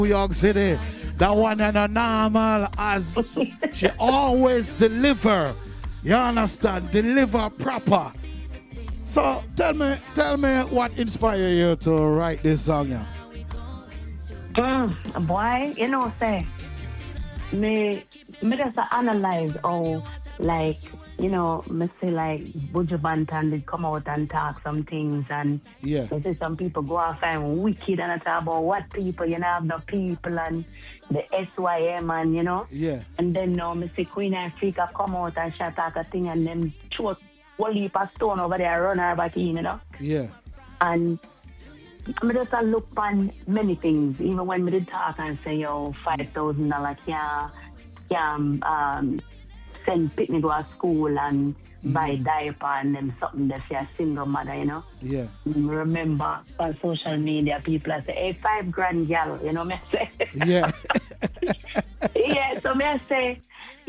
New York City. That one and a normal as she always deliver. You understand? Deliver proper. So tell me what inspired you to write this song, yeah? Boy, say me just analyze how like me say like Buju Banton did come out and talk some things and Yeah. me say some people go off and wicked and talk about what people, have no people and the SYM and Yeah. and then now me say Queen Africa come out and she talk a thing and them throw one leap of stone over there run her back in, Yeah. And I just look on many things, even when we did talk and say, $5,000 can send Pitney to a school and buy diaper and them something that's a single mother, Yeah. Remember on social media, people say, hey, $5,000, gal, me say. Yeah. Yeah, so me I say,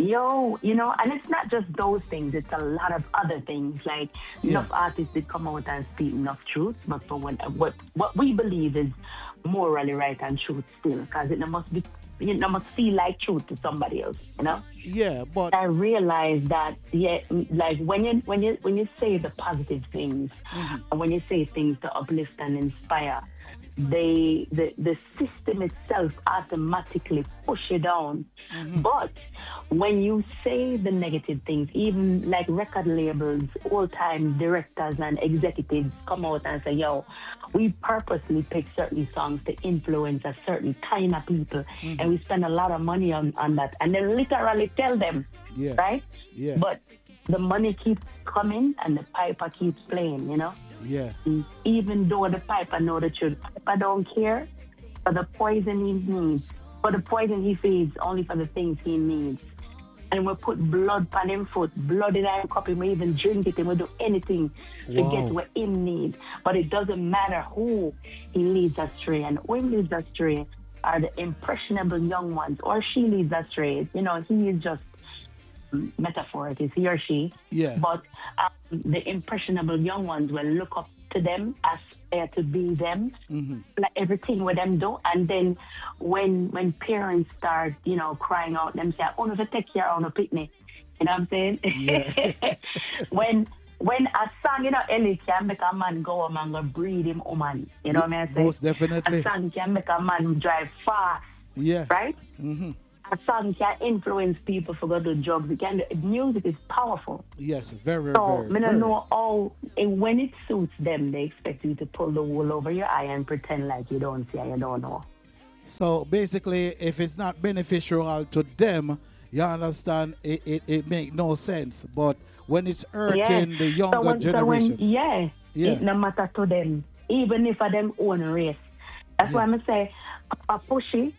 and it's not just those things, it's a lot of other things. Like enough artists that come out and speak enough truth, but for what we believe is morally right and truth still, because it must feel like truth to somebody else, Yeah, but I realize that like when you say the positive things and when you say things to uplift and inspire, the system itself automatically push you down. But when you say the negative things, even like record labels, all-time directors and executives come out and say, we purposely pick certain songs to influence a certain kind of people, and we spend a lot of money on that. And they literally tell them, right? Yeah. But the money keeps coming and the piper keeps playing, Yeah. Even though the piper know the truth, piper don't care for the poison he needs. For the poison he feeds, only for the things he needs. And we put blood on him foot, blood in our cup, we even drink it, and we do anything to get what he needs. But it doesn't matter who he leads astray. And who he leads astray are the impressionable young ones, or she leads astray. He is just metaphoric, is he or she. Yeah. But the impressionable young ones will look up to them, aspire to be them, like everything with them do. And then when parents start, crying out, them say, "Oh, no, to take care of no picnic." You know what I'm saying? Yeah. when a song, Ellie can make a man go home and go breed him woman. You know what I mean? Most definitely. A song can make a man drive fast. Yeah. Right? A song can influence people for go to drugs. Music is powerful. Yes, very, so, very. I don't know how, and when it suits them, they expect you to pull the wool over your eye and pretend like you don't see and you don't know. So basically, if it's not beneficial to them, you understand, it make no sense. But when it's hurting the younger generation. It no matter to them, even if of them own race. That's why I say, a pushy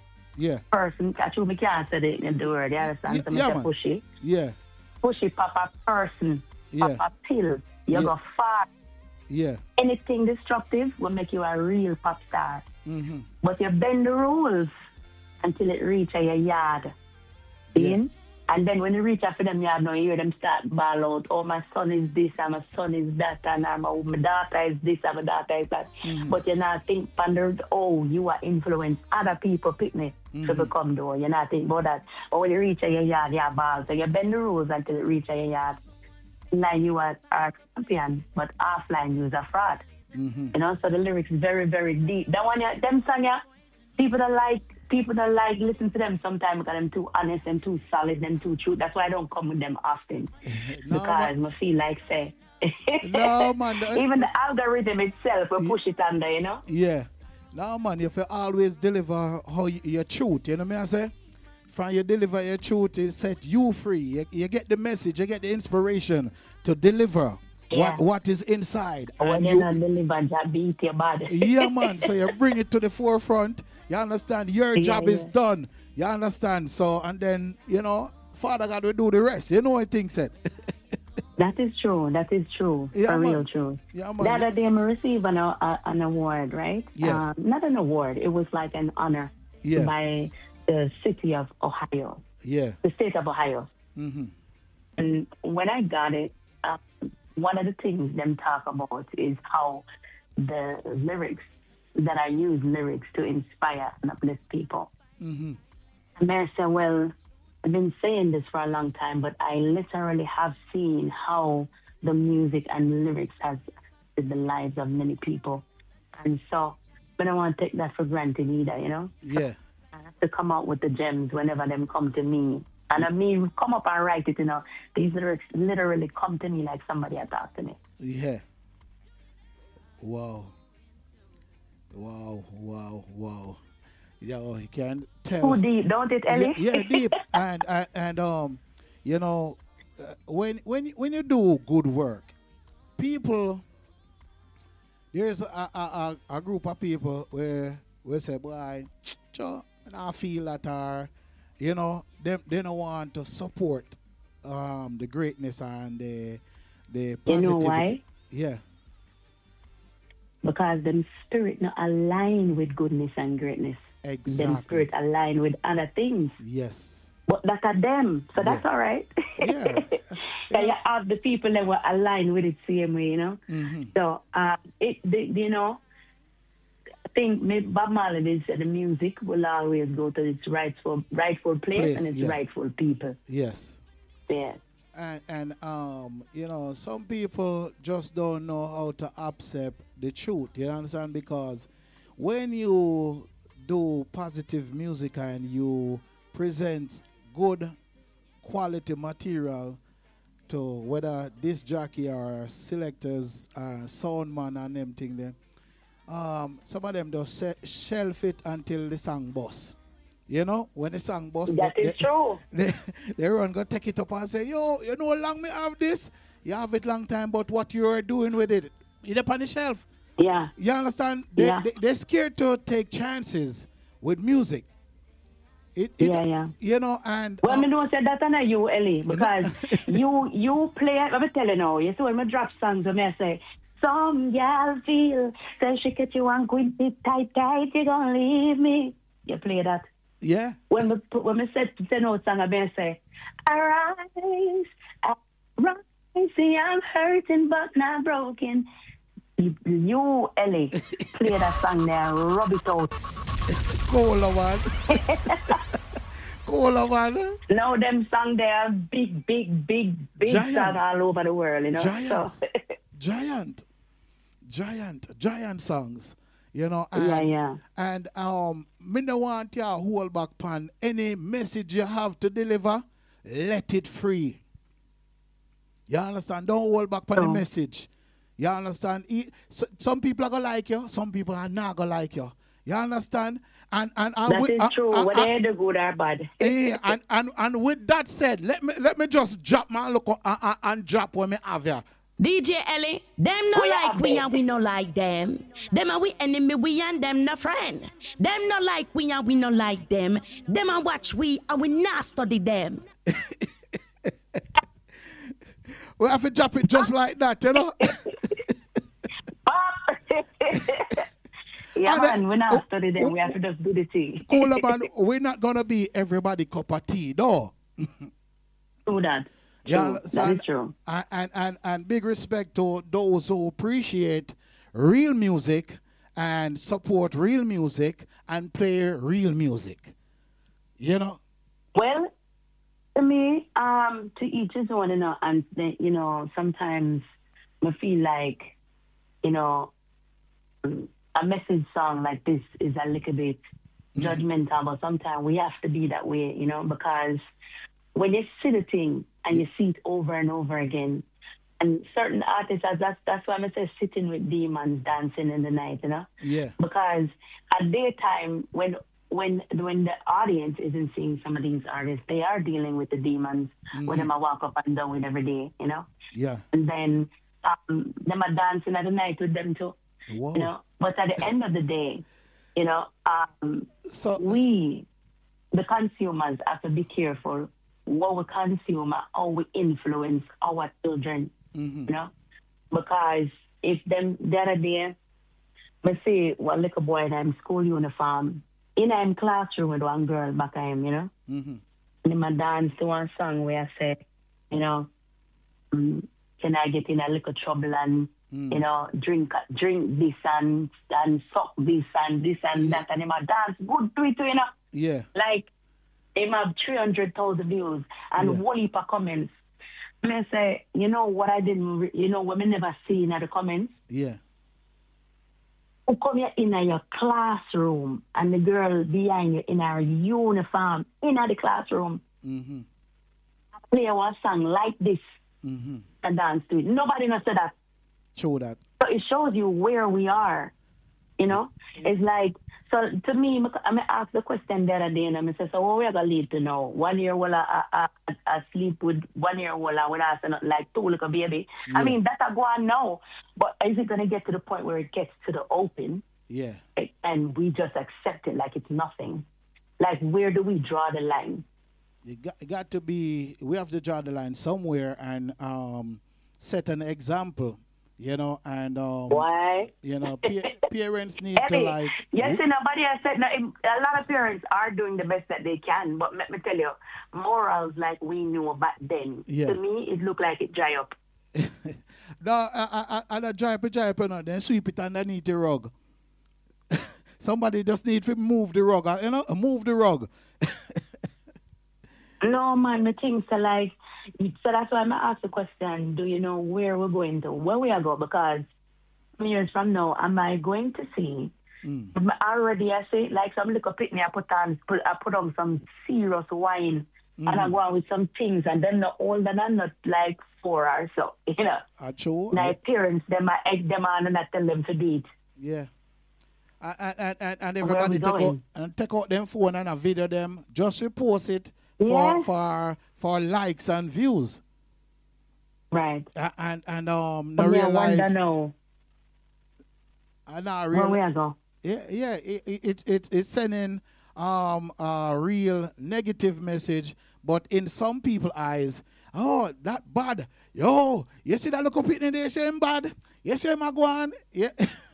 person, actually, we can't say it in the word, you understand? So I pushy. Yeah. Pushy papa person, papa pill, you go far. Yeah. Anything destructive will make you a real pop star. But you bend the rules until it reaches your yard. And then when you reach out for them yard, now you hear them start ball out, oh, my son is this, and my son is that, and my daughter is this, and my daughter is that. But you not think, pondered, you are influenced other people, picnic, to become though. You not think about that. But when you reach your yard, you ball. So you bend the rules until it reaches your yard. Like you are a champion, but offline you are fraud. So the lyrics very, very deep. That one, them song, people that like listen to them sometimes because them too honest and too solid and too true. That's why I don't come with them often. Because I feel like say no man. Even the algorithm itself will push it under, Yeah. No man, you always deliver how your truth, you know what I say? From you deliver your truth, it set you free. You get the message, you get the inspiration to deliver what is inside. When you're not delivered, that beat your body. Yeah man, so you bring it to the forefront. You understand? Your job is done. You understand? So, and then, Father God will do the rest. You know what I think, said. That is true. That is true. Yeah, real true. Yeah, man. The other day, I received an award, right? Yes. Not an award. It was like an honor by the city of Ohio. Yeah. The state of Ohio. And when I got it, one of the things them talk about is how the lyrics that I use lyrics to inspire and uplift people. Mm-hmm. And I said, well, I've been saying this for a long time, but I literally have seen how the music and lyrics has affected the lives of many people. And so, but I don't want to take that for granted either, you know? Yeah. I have to come out with the gems whenever them come to me. And I mean, come up and write it, you know. These lyrics literally come to me like somebody had talked to me. Yeah. Wow. Wow, wow, wow. Yeah, you can tell. Too deep, don't it, Ellie? Yeah, deep. and you know, when you do good work, people, there's a group of people where we say, boy, I feel that are, you know, they don't want to support the greatness and the positivity. You know why? Yeah. Because them spirit not aligned with goodness and greatness. Exactly. Them spirit aligned with other things. Yes. But that are them. So that's all right. Yeah. So you have the people that were aligned with it same way, you know. Mm-hmm. So you know, I think maybe Bob Marley said the music will always go to its rightful place and its rightful people. Yes. Yeah. And you know, some people just don't know how to accept the truth. You understand? Because when you do positive music and you present good quality material to whether this jockey or selectors, sound man and them thing them, some of them just shelf it until the song bust. You know, when the song bust, that is true. They run go take it up and say, yo, you know how long me have this? You have it long time, but what you are doing with it, it's up on the shelf. Yeah. You understand? They're scared to take chances with music. Yeah. You know, and well, me don't say that on you, Ellie, because you play. Let me tell you now. You see when me drop songs, when I say, some gal feel say she get you and quit it tight, you gonna leave me. You play that. Yeah. When me send out song, I say, arise, see I'm hurting but not broken. You, Ellie, play that song there, rub it out. Cola one. Cola one. Now them song there, big song all over the world, you know. Giant songs. You know, and me no want you to hold back pan any message you have to deliver, let it free. You understand? Don't hold back pan the message. You understand? Some people are gonna like you, some people are not gonna like you. You understand? And that is true, whether they're good or bad. And with that said, let me just drop my look and drop what me have here. DJ Ellie, them no like we and we no like them. Them are we enemy, we and them no friend. Them no like we and we no like them. Them and watch we and we not study them. We have to drop it just like that, you know? Yeah, man, we not study them. We have to just do the thing. Cool, man. We're not going to be everybody cup of tea, though. Do that. Yeah, that is true. And big respect to those who appreciate real music and support real music and play real music. You know? Well, to me, to each his own, you know, and, you know, sometimes I feel like, you know, a message song like this is a little bit judgmental, but sometimes we have to be that way, you know, because when you see the thing and you see it over and over again, and certain artists, that's why I say sitting with demons dancing in the night, you know? Yeah. Because at daytime, when the audience isn't seeing some of these artists, they are dealing with the demons when them walk up and down with every day, you know? Yeah. And then them are dancing at the night with them too. Whoa. You know? But at the end of the day, you know, so we, the consumers, have to be careful what we consume, how we influence our children, you know? Because if them the other day, let's say one little boy in him school uniform, in him classroom with one girl back at him, you know? And him a dance to one song where I say, you know, can I get in a little trouble and You know, drink this and suck this and that, and him a dance good to it, you know. Yeah. Like, him have 300,000 views and whole heap of comments. I say, you know what I didn't, you know what me never see in the comments? Yeah. Who come here in your classroom and the girl behind you in her uniform in the classroom play one song like this and dance to it. Nobody knows that. Show that. So it shows you where we are, you know? It's like, so to me, I asked the question the other day and I said, so what we are going to lead to now? 1 year will I sleep with 1 year will I will ask like 2 little baby. Yeah. I mean, that I go on now, but is it going to get to the point where it gets to the open? Yeah. And we just accept it like it's nothing? Like, where do we draw the line? It got to be, we have to draw the line somewhere and set an example. You know, and why? You know, parents need to like. Yes, nobody has said. No, a lot of parents are doing the best that they can, but let me tell you, morals like we knew back then. Yeah. To me, it looked like it dry up. No, I dry up, no, then sweep it underneath the rug. Somebody just need to move the rug, you know, move the rug. No, man, I think so. Like. So that's why I asked the question, do you know where we're going to, where we are going? Because years from now, am I going to see, already I say, like some little picnic, I put on some serious wine, and I go on with some things, and then not older than not like 4 or so, you know. True. Like parents, them I egg them on and I tell them to do it. Yeah. And everybody take out them phone and video them, just repost it. For likes and views, right? And no realize. No. And I realize. Where we go? Yeah. It's sending a real negative message, but in some people's eyes, oh, that bad. Yo, you see that look pitney there, say him bad. You see him a go on. Yeah.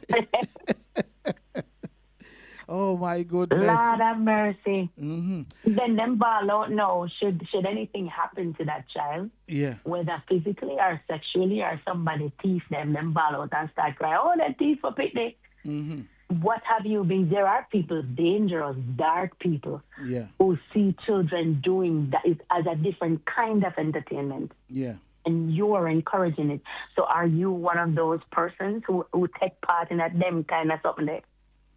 Oh my goodness. Lord have mercy. Mm-hmm. Then them ball out now. Should anything happen to that child, whether physically or sexually, or somebody thief them ball out and start crying, oh, that thief for picnic. What have you been? There are people, dangerous, dark people, who see children doing that as a different kind of entertainment. Yeah. And you are encouraging it. So are you one of those persons who take part in that them kind of something there?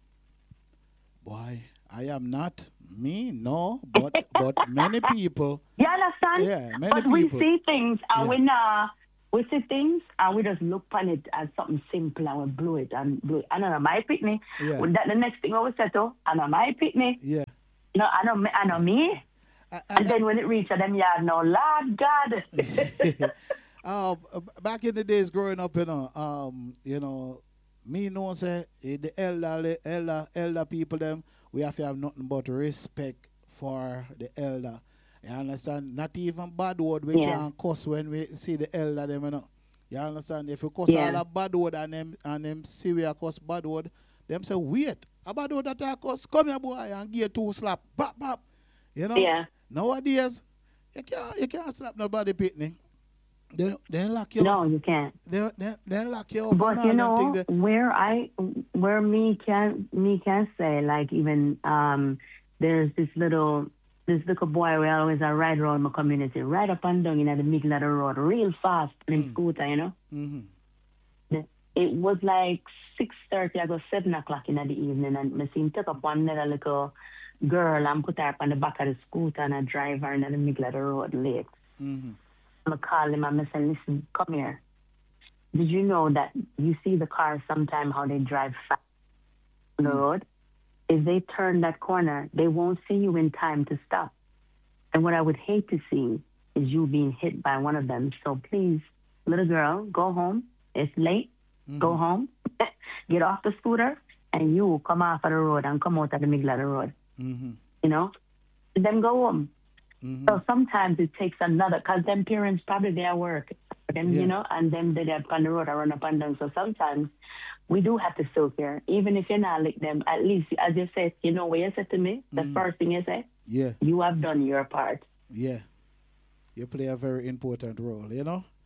Why? I am not me, no, but many people. You understand? Yeah, many but people. We see things and we see things and we just look on it as something simple and we blow it. And I know my picnic. Yeah. That the next thing I will settle, I know my picnic. Yeah. You know, I know me. And then when it reaches them yard, no, Lord God. Back in the days growing up, you know, me know say the elder people them, we have to have nothing but respect for the elder. You understand? Not even bad word we can cuss when we see the elder them, you know. You understand? If you cuss all a bad word and them see we cuss bad word, them say, wait, a bad word that I cuss, come here boy and give you 2 slap. Bap bap. You know? Yeah. Nowadays, you can't slap nobody picnic. They lock you up. No, you can't. They lock you up. But you know, where me can say, like even there's this little boy we always ride around my community, right up and down in the middle of the road, real fast in scooter, you know. It was like 6:30, I go 7 o'clock in the evening, and I see him take up one little girl and put her up on the back of the scooter and I drive her in the middle of the road late. I call him and I say, listen, come here. Did you know that you see the cars sometimes how they drive fast on the road? If they turn that corner, they won't see you in time to stop. And what I would hate to see is you being hit by one of them. So please, little girl, go home. It's late. Go home. Get off the scooter and you come off of the road and come out of the middle of the road. You know? And then go home. So sometimes it takes another, because them parents probably they at work, them, you know, and them they're up on the road or run up and down. So sometimes we do have to still care, even if you're not like them. At least, as you said, you know what you said to me, the first thing you said, you have done your part. Yeah, you play a very important role, you know,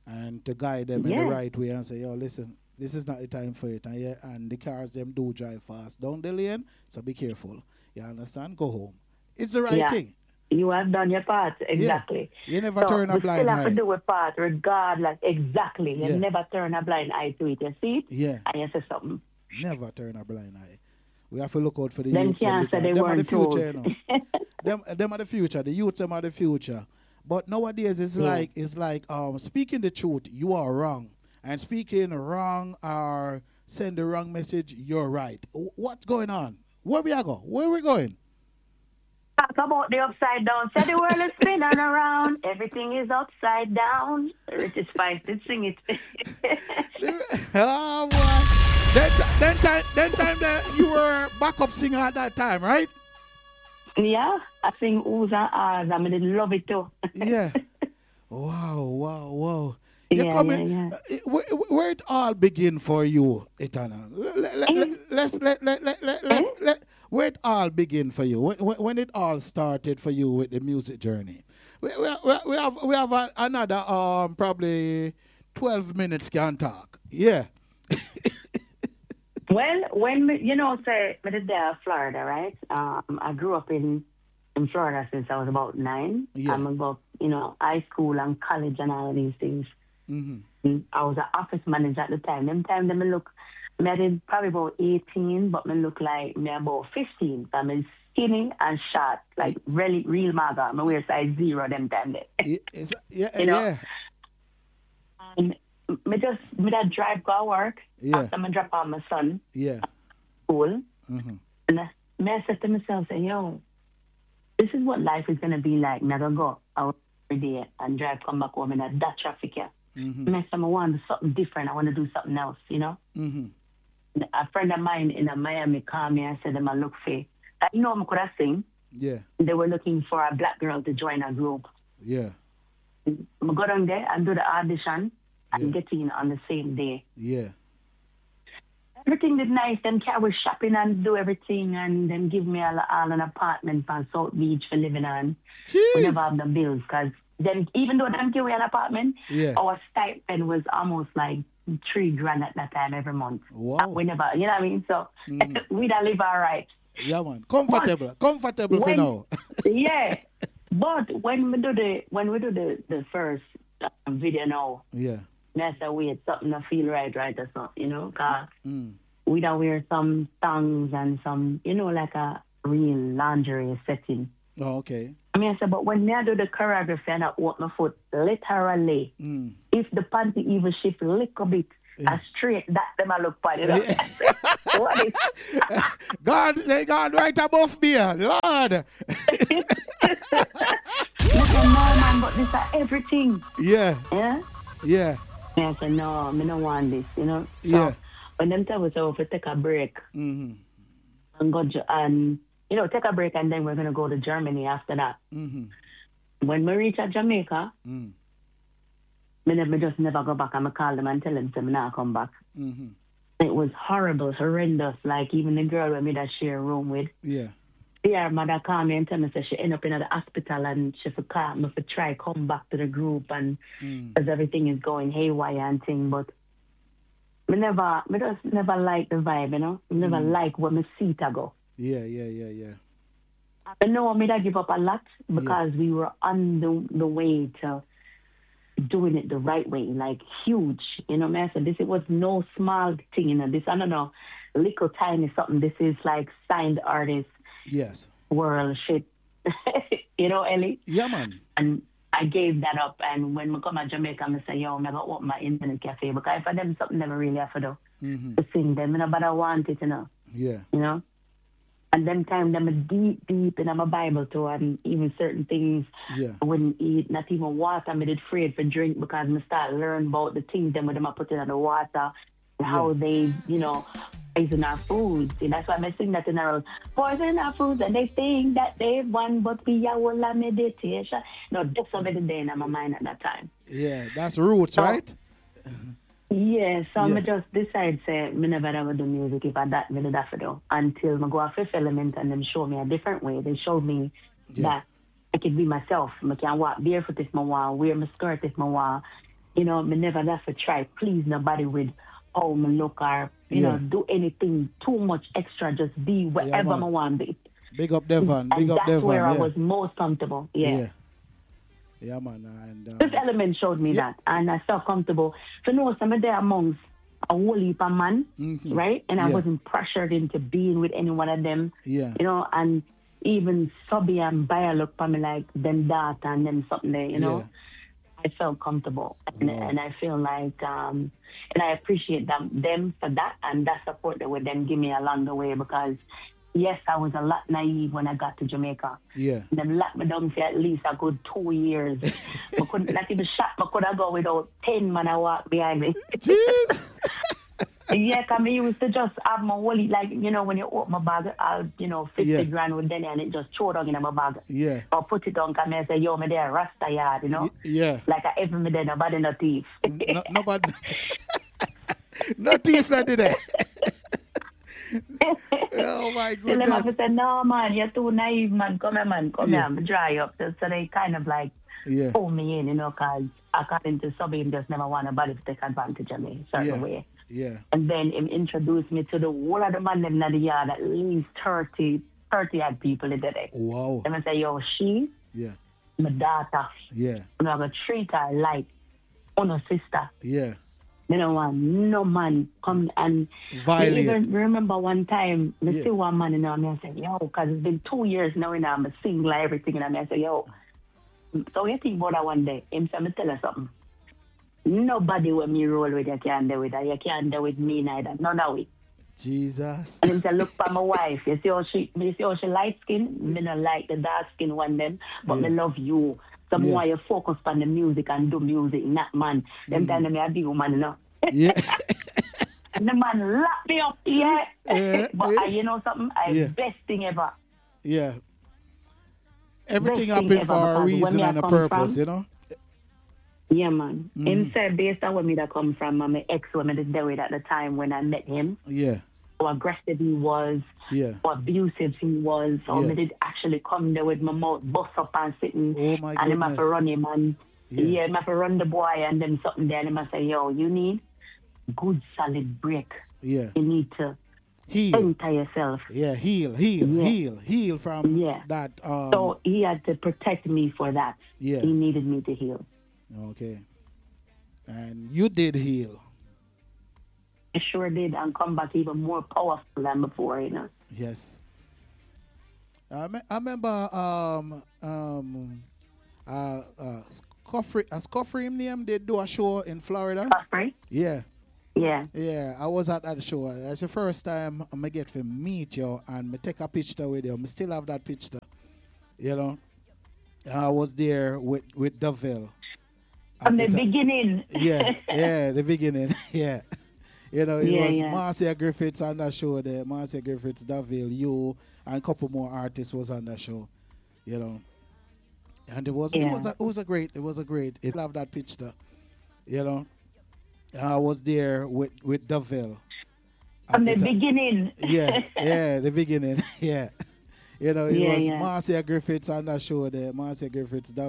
and to guide them in the right way and say, yo, listen, this is not the time for it. And the cars, them do drive fast down the lane, so be careful. You understand? Go home. It's the right thing. You have done your part, exactly. Yeah. You never turn a blind eye. You still have to do a part, regardless, exactly. You never turn a blind eye to it. You see it? Yeah. And you say something. Never turn a blind eye. We have to look out for the them youths. Them are the future, you know. them are the future. The youths are the future. But nowadays, it's like speaking the truth, you are wrong. And speaking wrong or send the wrong message, you're right. What's going on? Where we are going? Where are we going? Talk about the upside down. Say the world is spinning around. Everything is upside down. Richard Spice did sing it. Oh, boy. Then time that you were backup singer at that time, right? Yeah, I sing oohs and ahs. I did love it too. Yeah. Wow. Yeah. Where it all begin for you, Etana? Where it all begin for you? When it all started for you with the music journey? We have another probably 12 minutes can talk. Yeah. Well, when say I did there Florida, right? I grew up in Florida since I was about 9. Yeah. I'm about high school and college and all of these things. Mm-hmm. I was an office manager at the time. I did probably about 18, but me look like me about 15. So I'm skinny and short, like really real maga. I wear size 0 them time there. Yeah. And me that drive go work after I drop off my son. Yeah. School. Mm-hmm. And I said to myself, yo, this is what life is gonna be like. I'm gonna go out every day and drive come back home in that traffic here. Mm-hmm. I want to do something different. I want to do something else, Mm-hmm. A friend of mine in Miami called me and said, I look for I could have sing. Yeah. They were looking for a black girl to join a group. Yeah. I go down there and do the audition and get in on the same day. Yeah. Everything did nice. Them carry shopping and do everything and then give me all an apartment on South Beach for living on. Jeez. We never have the bills because then even though them give me an apartment, our stipend was almost like $3,000 at that time every month. Wow. We never, you know what I mean? So we don't live all right. Yeah, man. Comfortable for now. Yeah. But when we do the first video now, I say wait, something to feel right or something, because we don't wear some thongs and some, like a real lingerie setting. Oh, okay. I said, but when I do the choreography and I walk my foot, literally, if the panty even shift a little bit, straight, that them I look funny. What is God, they got right above me, Lord. No, man, but this is everything. Yeah. Yeah? Yeah. I said, no, I don't want this, So yeah. when them tell us to take a break and go and take a break and then we're gonna go to Germany after that. Mm-hmm. When we reach at Jamaica, me just never go back and I call them and tell them to me not come back. Mm-hmm. It was horrible, horrendous. Like even the girl with me that share a room with. Yeah. Her mother called me and tell me that she end up in the hospital and she for call me for try come back to the group and because everything is going haywire and thing. But me just never like the vibe, Never like when me see it go. Yeah. I know me that give up a lot because we were on the way to doing it the right way, like huge. I said this it was no small thing, This I don't know, little tiny something. This is like signed artist. Yes. World shit. Ellie? Yeah, man. And I gave that up. And when I come to Jamaica, I say, yo, I'm going to open my internet cafe. Because for them, something never really have to do. To sing them. But I want it, Yeah. And then time, them deep in my Bible too. And even certain things I wouldn't eat. Not even water. I did afraid for drink because I start learn about the things them I put in the water. How they, poison our foods. That's why I sing that in our poison our foods and they think that they won, but we are all a meditation. No, that's already there in my mind at that time. Yeah, that's roots, right? Yeah, so I just decide say me never ever do music if I that really that for do until I go off Fifth Element and them show me a different way. They showed me that I could be myself. I can walk barefoot if I want, wear my skirt if I want. You know, me never have to try please nobody with how me look or, you know, do anything too much extra. Just be wherever I want to be. Big up Devon. And that's where I was most comfortable. Yeah. Yeah, man. And, this element showed me that. And I felt comfortable. So, no, some of there amongst a whole heap of man, right? And I wasn't pressured into being with any one of them. Yeah. You know, and even Subby and Bayer look for me like them that and them something there, you know. I felt comfortable. And I feel like, and I appreciate them for that and that support that would then give me along the way because, yes, I was a lot naive when I got to Jamaica. Yeah. And them locked me down for at least a good 2 years. I couldn't, not even shot, I could have gone without 10 man I walk behind me. Yeah, because I used to just have my wallet, like, you know, when you open my bag, I'll, you know, 50 grand with Denny and it just throw down in my bag. Yeah. Or put it down, because I say, yo, me there, Rasta yard, you know? Yeah. Like, I ever me there, nobody no thief. Nobody. No thief, not today. Oh, my goodness. So them said, no, man, you're too naive, man. Come here, man. Come here, dry up. So they kind of like pull me in, you know, because according to Subby, him just never want nobody to take advantage of me, certain way. Yeah. And then him introduced me to the whole of the man in the yard, at least 30 odd people in the day. Wow. And I say, yo, she, my daughter, I'm going to treat her like on sister. Yeah. You don't want no man come and violate. Even remember one time, I see one man, you know, and I said, yo, because it's been 2 years now, and I'm single, everything, and I said, yo, so you think about that one day? Him said, me tell you something. Nobody when me roll with you can do with her. You can't do with me neither. None of it. Jesus. And him said, look for my wife. You see how she light skin? Me not like the dark skin one them, but me love you. So more you focus on the music and do music, not man. Them time me a big woman, you know. Yeah. The man locked me up, but you know something? Best thing ever. Yeah. Everything happened for a reason and a purpose, you know? Yeah, man. Him said based on where me that come from, my ex woman is there with at the time when I met him. Yeah. How aggressive he was, how abusive he was, or me did actually come there with my mouth bust up and sitting, oh my and him have to run him, and him have to run the boy, and then something there, and him have to say, yo, you need good solid break. Yeah. You need to heal. enter yourself. Yeah, heal from that. So he had to protect me for that. Yeah. He needed me to heal. Okay. And you did heal. I sure did, and come back even more powerful than before, you know. Yes. I remember Scoffrey name, they do a show in Florida. Scoffrey? Yeah. Yeah. Yeah, I was at that show. That's the first time I get to meet you and I take a picture with you. I still have that picture. You know? I was there with Deville. From the beginning. the beginning. Yeah. You know, it was Marcia Griffiths on that show there. Marcia Griffiths, Deville, you, and a couple more artists was on that show. You know. And it was a great. I love that picture. You know. I was there with Deville. From the beginning. The beginning. Yeah. You know, it was Marcia Griffiths on that show there. Marcia Griffiths,